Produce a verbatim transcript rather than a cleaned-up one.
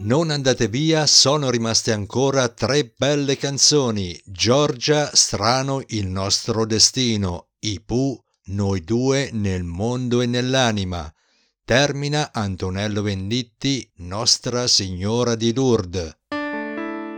Non andate via, sono rimaste ancora tre belle canzoni. Giorgia, strano il nostro destino. I Pooh, noi due nel mondo e nell'anima. Termina Antonello Venditti, Nostra Signora di Lourdes.